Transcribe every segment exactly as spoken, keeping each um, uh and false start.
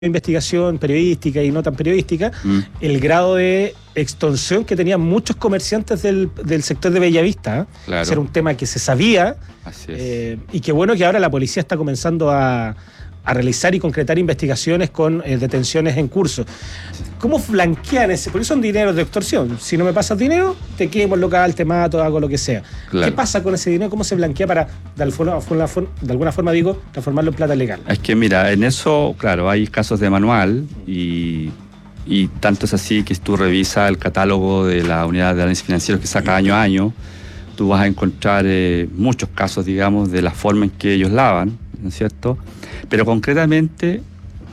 investigación periodística y no tan periodística, mm. el grado de extorsión que tenían muchos comerciantes del, del sector de Bellavista. ¿eh? Claro. Ese era un tema que se sabía. Así es. Eh, y qué bueno que ahora la policía está comenzando a, a realizar y concretar investigaciones con eh, detenciones en curso. ¿Cómo flanquean ese? Porque son dineros de extorsión. Si no me pasas dinero, te quemo el local, te mato, hago lo que sea. Claro. ¿Qué pasa con ese dinero? ¿Cómo se blanquea para, de alguna, forma, de alguna forma, digo, transformarlo en plata legal? Es que mira, en eso, claro, hay casos de manual y, y tanto es así que si tú revisas el catálogo de la unidad de análisis financiero que saca año a año, tú vas a encontrar eh, muchos casos, digamos, de la forma en que ellos lavan, ¿no es cierto? Pero concretamente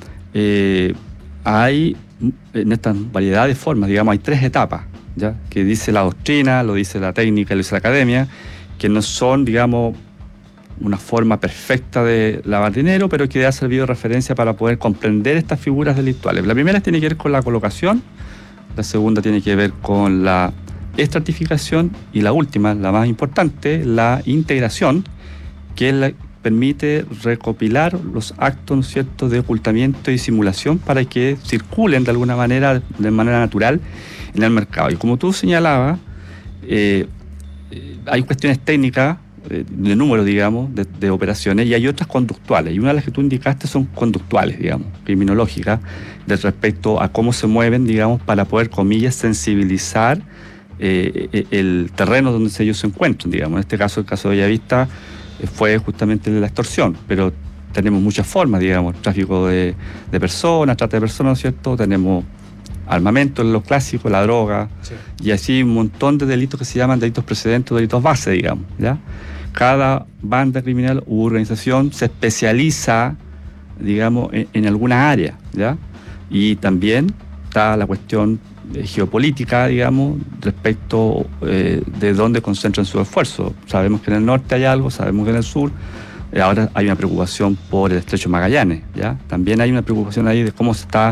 eh, hay, en esta variedad de formas, digamos, hay tres etapas, ¿ya? Que dice la doctrina, lo dice la técnica, lo dice la academia, que no son, digamos, una forma perfecta de lavar dinero, pero que ha servido de referencia para poder comprender estas figuras delictuales. La primera tiene que ver con la colocación, la segunda tiene que ver con la estratificación y la última, la más importante, la integración, que es la permite recopilar los actos, ¿no es cierto?, de ocultamiento y simulación para que circulen de alguna manera, de manera natural en el mercado. Y como tú señalabas, eh, hay cuestiones técnicas, eh, de números, digamos, de, de operaciones, y hay otras conductuales. Y una de las que tú indicaste son conductuales, digamos, criminológicas, de respecto a cómo se mueven, digamos, para poder, comillas, sensibilizar eh, el terreno donde ellos se encuentran, digamos. En este caso, el caso de Bellavista, fue justamente la extorsión, pero tenemos muchas formas, digamos, tráfico de, de personas, trata de personas, ¿no es cierto? Tenemos armamento, en lo clásico, la droga, sí. Y así un montón de delitos que se llaman delitos precedentes o delitos base, digamos, ¿ya? Cada banda criminal u organización se especializa, digamos, en, en alguna área, ¿ya? Y también está la cuestión geopolítica, digamos, respecto eh, de dónde concentran su esfuerzo. Sabemos que en el norte hay algo, sabemos que en el sur, eh, ahora hay una preocupación por el estrecho Magallanes, ¿ya? También hay una preocupación ahí de cómo se está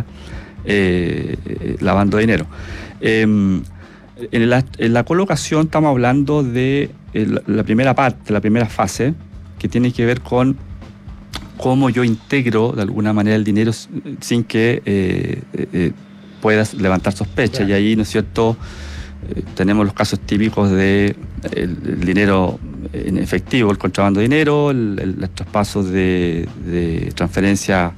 eh, lavando dinero. Eh, en, la, en la colocación estamos hablando de eh, la primera parte, la primera fase, que tiene que ver con cómo yo integro de alguna manera el dinero sin que eh, eh, puedas levantar sospechas, claro. Y ahí, ¿no es cierto?, eh, tenemos los casos típicos de el, el dinero en efectivo, el contrabando de dinero, el, el, los traspasos de, de transferencia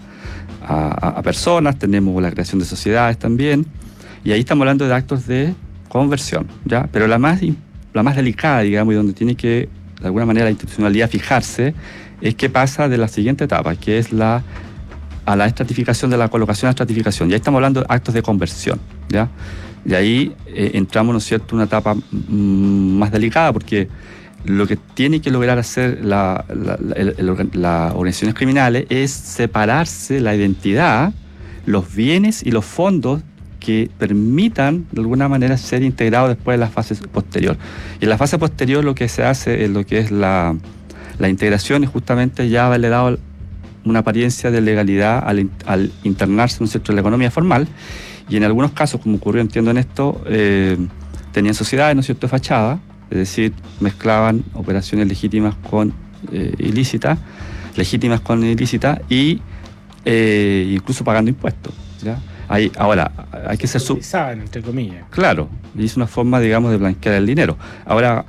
a, a personas, tenemos la creación de sociedades también, y ahí estamos hablando de actos de conversión, ¿ya? Pero la más, la más delicada, digamos, y donde tiene que, de alguna manera, la institucionalidad fijarse, es qué pasa de la siguiente etapa, que es la a la estratificación de la colocación a estratificación. Ya estamos hablando de actos de conversión, ¿ya? Y ahí eh, entramos, ¿no es cierto?, una etapa mm, más delicada, porque lo que tiene que lograr hacer la, la, la, el, el, las organizaciones criminales es separarse la identidad, los bienes y los fondos que permitan, de alguna manera, ser integrados después de la fase posterior. Y en la fase posterior lo que se hace es lo que es la, la integración, y justamente ya haberle dado una apariencia de legalidad al, al internarse, ¿no es cierto?, en la economía formal, y en algunos casos, como ocurrió, entiendo en esto, eh, tenían sociedades, ¿no es cierto?, de fachada, es decir, mezclaban operaciones legítimas con eh, ilícitas, legítimas con ilícitas, y eh, incluso pagando impuestos, ¿ya? Hay, ahora, hay que ser... Sub... entre comillas. Claro, y es una forma, digamos, de blanquear el dinero. Ahora,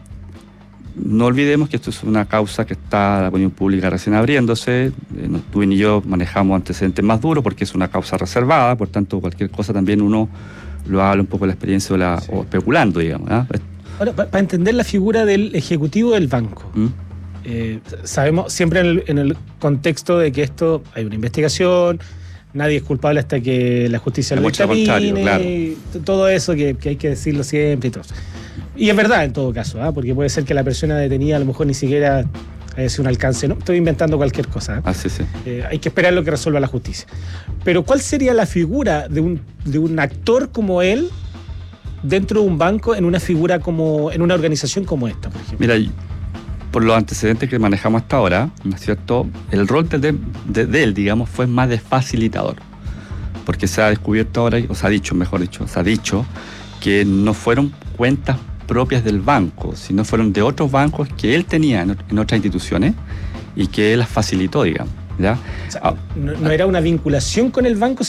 no olvidemos que esto es una causa que está la opinión pública recién abriéndose. Eh, tú y yo manejamos antecedentes más duros porque es una causa reservada, por tanto cualquier cosa también uno lo habla un poco de la experiencia o, la, sí. o especulando, digamos, ¿eh? Ahora, para pa entender la figura del ejecutivo del banco, ¿Mm? eh, sabemos siempre en el, en el contexto de que esto hay una investigación, nadie es culpable hasta que la justicia lo dictamine, claro. Todo eso que, que hay que decirlo siempre y todo. Y es verdad en todo caso, ¿eh? Porque puede ser que la persona detenida a lo mejor ni siquiera haya sido un alcance, ¿no? Estoy inventando cualquier cosa, ¿eh? Ah, sí, sí. Eh, hay que esperar lo que resuelva la justicia. Pero ¿cuál sería la figura de un, de un actor como él dentro de un banco, en una figura como, en una organización como esta, por ejemplo? Mira, por los antecedentes que manejamos hasta ahora, ¿no es cierto?, el rol de, de, de él, digamos, fue más de facilitador. Porque se ha descubierto ahora, o se ha dicho, mejor dicho, se ha dicho que no fueron cuentas propias del banco, sino fueron de otros bancos que él tenía en, en otras instituciones y que él las facilitó, digamos, ¿ya? O sea, no, no era una vinculación con el banco,